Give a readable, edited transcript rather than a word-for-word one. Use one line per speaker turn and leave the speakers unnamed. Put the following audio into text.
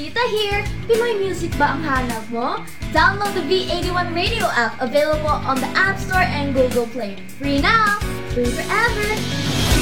Rita here! Pinoy music ba ang hanap mo? Download the V81 Radio app available on the App Store and Google Play. Free now! Free forever!